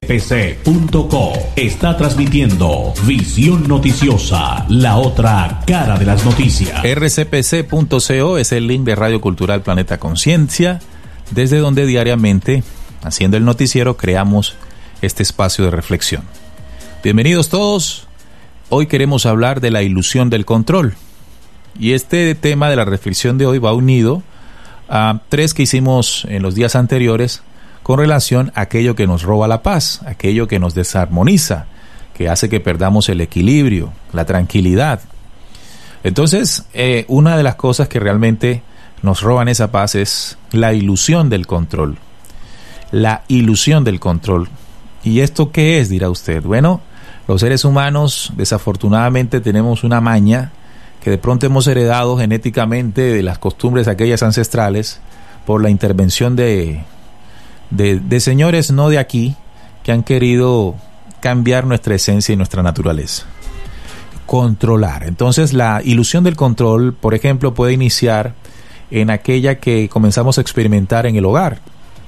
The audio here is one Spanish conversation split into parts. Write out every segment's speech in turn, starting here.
rcpc.co está transmitiendo Visión Noticiosa, la otra cara de las noticias. rcpc.co es el link de Radio Cultural Planeta Conciencia, desde donde diariamente, haciendo el noticiero, creamos este espacio de reflexión. Bienvenidos todos. Hoy queremos hablar de la ilusión del control. Y este tema de la reflexión de hoy va unido a tres que hicimos en los días anteriores con relación a aquello que nos roba la paz, aquello que nos desarmoniza, que hace que perdamos el equilibrio, la tranquilidad. Entonces, una de las cosas que realmente nos roban esa paz es la ilusión del control. La ilusión del control. ¿Y esto qué es?, dirá usted. Bueno, los seres humanos desafortunadamente tenemos una maña que de pronto hemos heredado genéticamente de las costumbres aquellas ancestrales por la intervención de señores no de aquí que han querido cambiar nuestra esencia y nuestra naturaleza. Controlar. Entonces la ilusión del control, por ejemplo, puede iniciar en aquella que comenzamos a experimentar en el hogar,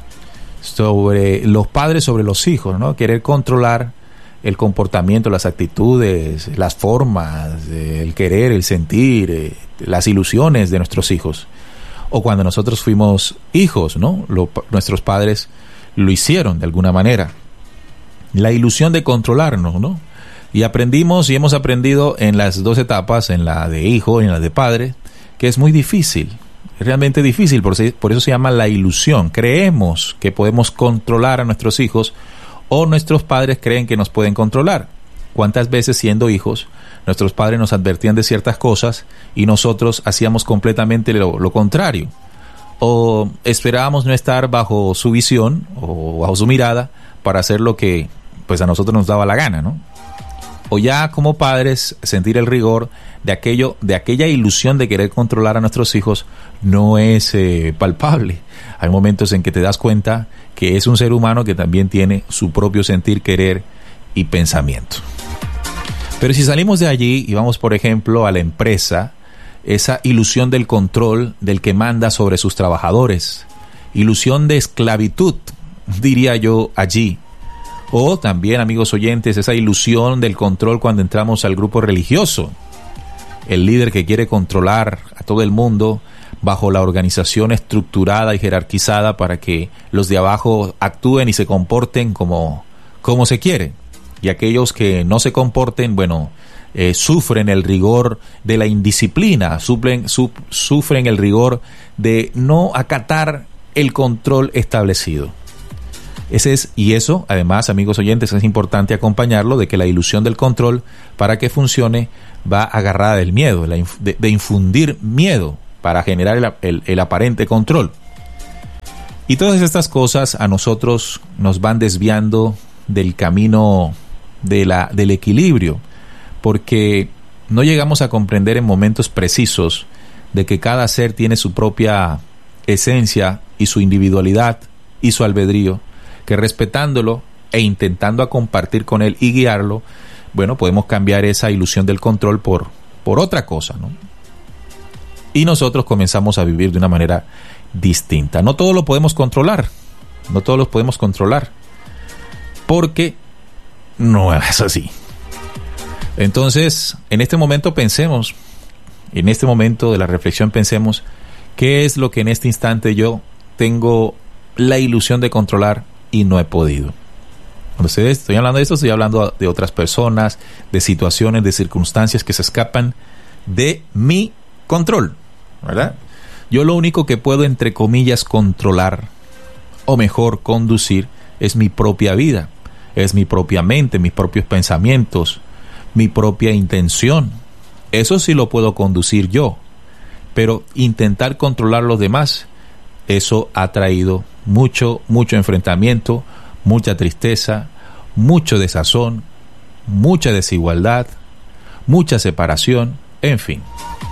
sobre los padres sobre los hijos, ¿no? Querer controlar el comportamiento, las actitudes, las formas, el querer, el sentir, las ilusiones de nuestros hijos. O cuando nosotros fuimos hijos, ¿no? Nuestros padres lo hicieron de alguna manera. La ilusión de controlarnos, ¿no? Y aprendimos y hemos aprendido en las dos etapas, en la de hijo y en la de padre, que es muy difícil. Es realmente difícil, por eso se llama la ilusión. Creemos que podemos controlar a nuestros hijos, o nuestros padres creen que nos pueden controlar. ¿Cuántas veces siendo hijos nuestros padres nos advertían de ciertas cosas y nosotros hacíamos completamente lo contrario? O esperábamos no estar bajo su visión o bajo su mirada para hacer lo que pues a nosotros nos daba la gana, ¿no? O ya como padres sentir el rigor de aquella ilusión de querer controlar a nuestros hijos no es palpable. Hay momentos en que te das cuenta que es un ser humano que también tiene su propio sentir, querer y pensamiento. Pero si salimos de allí y vamos, por ejemplo, a la empresa, esa ilusión del control del que manda sobre sus trabajadores, ilusión de esclavitud, diría yo allí. O también, amigos oyentes, esa ilusión del control cuando entramos al grupo religioso. El líder que quiere controlar a todo el mundo bajo la organización estructurada y jerarquizada para que los de abajo actúen y se comporten como se quiere. Y aquellos que no se comporten, sufren el rigor de la indisciplina, sufren el rigor de no acatar el control establecido. Y eso, además, amigos oyentes, es importante acompañarlo de que la ilusión del control, para que funcione, va agarrada del miedo, de infundir miedo para generar el aparente control. Y todas estas cosas a nosotros nos van desviando del camino del equilibrio, porque no llegamos a comprender en momentos precisos de que cada ser tiene su propia esencia y su individualidad y su albedrío, que respetándolo e intentando compartir con él y guiarlo, podemos cambiar esa ilusión del control por otra cosa, ¿no? Y nosotros comenzamos a vivir de una manera distinta. No todo lo podemos controlar, porque no es así. Entonces, en este momento de la reflexión pensemos, ¿qué es lo que en este instante yo tengo la ilusión de controlar y no he podido? Cuando estoy hablando de esto, estoy hablando de otras personas, de situaciones, de circunstancias que se escapan de mi control, ¿verdad? Yo lo único que puedo, entre comillas, controlar, o mejor, conducir, es mi propia vida, es mi propia mente, mis propios pensamientos, mi propia intención. Eso sí lo puedo conducir yo, pero intentar controlar los demás, eso ha traído mucho enfrentamiento, mucha tristeza, mucho desazón, mucha desigualdad, mucha separación, en fin.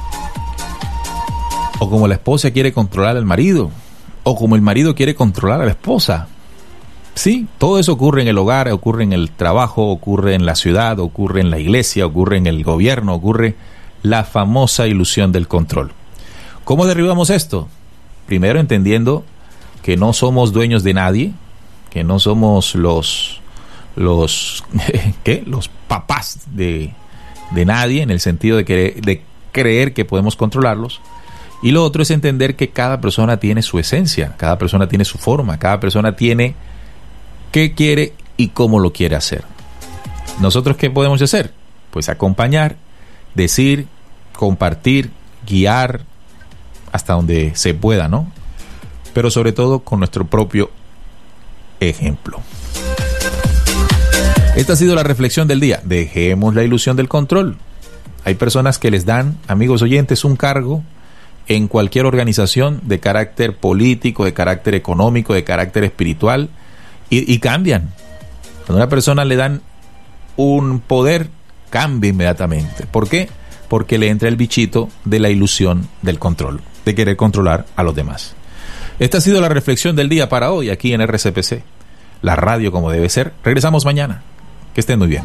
O como la esposa quiere controlar al marido, o como el marido quiere controlar a la esposa. Sí, todo eso ocurre en el hogar, ocurre en el trabajo, ocurre en la ciudad, ocurre en la iglesia, ocurre en el gobierno, ocurre la famosa ilusión del control. ¿Cómo derribamos esto? Primero entendiendo que no somos dueños de nadie, que no somos los los papás de nadie, en el sentido de creer que podemos controlarlos. Y lo otro es entender que cada persona tiene su esencia, cada persona tiene su forma, cada persona tiene qué quiere y cómo lo quiere hacer. ¿Nosotros qué podemos hacer? Pues acompañar, decir, compartir, guiar hasta donde se pueda, ¿no? Pero sobre todo con nuestro propio ejemplo. Esta ha sido la reflexión del día. Dejemos la ilusión del control. Hay personas que les dan, amigos oyentes, un cargo en cualquier organización de carácter político, de carácter económico, de carácter espiritual, y cambian. Cuando a una persona le dan un poder, cambia inmediatamente. ¿Por qué? Porque le entra el bichito de la ilusión del control, de querer controlar a los demás. Esta ha sido la reflexión del día para hoy aquí en RCPC, la radio como debe ser. Regresamos mañana. Que estén muy bien.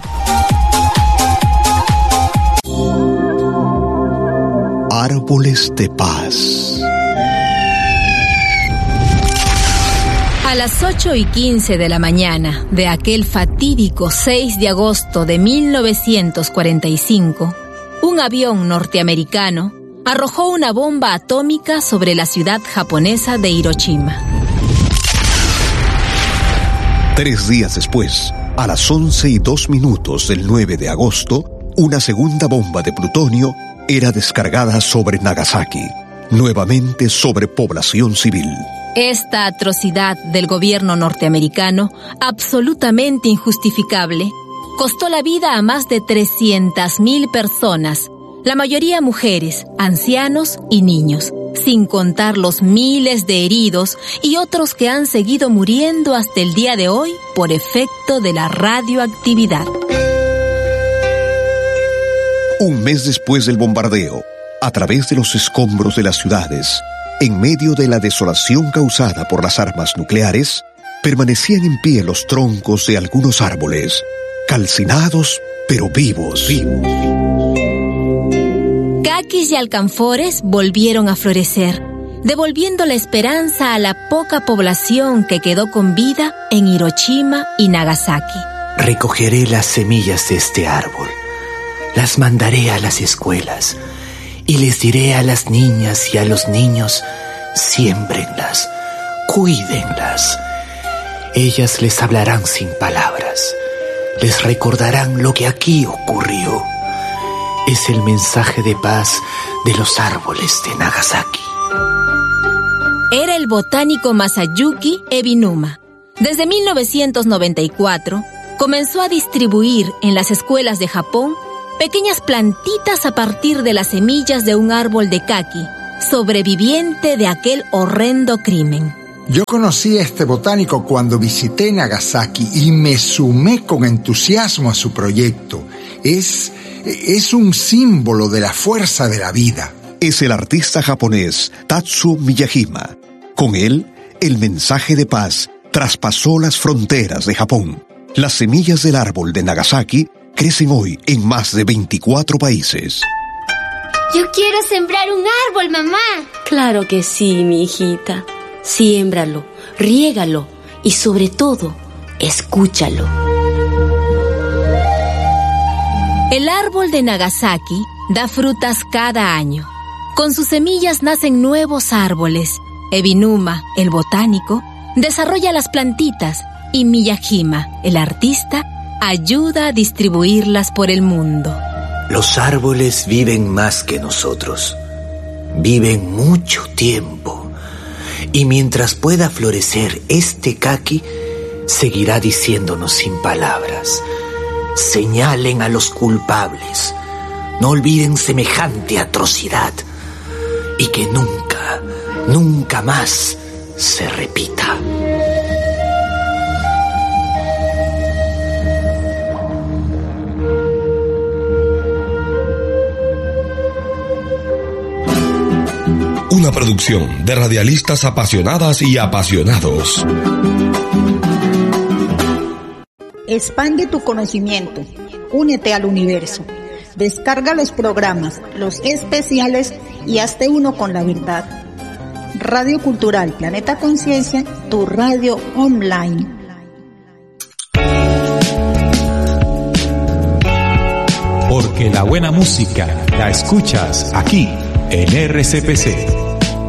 Árboles de paz. A las 8:15 de la mañana de aquel fatídico 6 de agosto de 1945, un avión norteamericano arrojó una bomba atómica sobre la ciudad japonesa de Hiroshima. 3 días después, a las 11:02 del 9 de agosto, una segunda bomba de plutonio era descargada sobre Nagasaki, nuevamente sobre población civil. Esta atrocidad del gobierno norteamericano, absolutamente injustificable, costó la vida a más de 300.000 personas, la mayoría mujeres, ancianos y niños, sin contar los miles de heridos y otros que han seguido muriendo hasta el día de hoy por efecto de la radioactividad. Un mes después del bombardeo, a través de los escombros de las ciudades, en medio de la desolación causada por las armas nucleares, permanecían en pie los troncos de algunos árboles, calcinados pero vivos. Caquis y alcanfores volvieron a florecer, devolviendo la esperanza a la poca población que quedó con vida en Hiroshima y Nagasaki. Recogeré las semillas de este árbol, las mandaré a las escuelas y les diré a las niñas y a los niños: siémbrenlas, cuídenlas. Ellas les hablarán sin palabras, les recordarán lo que aquí ocurrió. Es el mensaje de paz de los árboles de Nagasaki. Era el botánico Masayuki Ebinuma. Desde 1994 comenzó a distribuir en las escuelas de Japón pequeñas plantitas a partir de las semillas de un árbol de kaki, sobreviviente de aquel horrendo crimen. Yo conocí a este botánico cuando visité Nagasaki y me sumé con entusiasmo a su proyecto. Es un símbolo de la fuerza de la vida. Es el artista japonés Tatsuo Miyajima. Con él, el mensaje de paz traspasó las fronteras de Japón. Las semillas del árbol de Nagasaki crecen hoy en más de 24 países. Yo quiero sembrar un árbol, mamá. Claro que sí, mi hijita. Siémbralo, riégalo y sobre todo, escúchalo. El árbol de Nagasaki da frutas cada año. Con sus semillas nacen nuevos árboles. Ebinuma, el botánico, desarrolla las plantitas y Miyajima, el artista, ayuda a distribuirlas por el mundo. Los árboles viven más que nosotros. Viven mucho tiempo. Y mientras pueda florecer este kaki, seguirá diciéndonos sin palabras: señalen a los culpables, no olviden semejante atrocidad, y que nunca, nunca más se repita. Una producción de radialistas apasionadas y apasionados. Expande tu conocimiento. Únete al universo. Descarga los programas, los especiales y hazte uno con la verdad. Radio Cultural Planeta Conciencia, tu radio online. Porque la buena música la escuchas aquí en RCPC.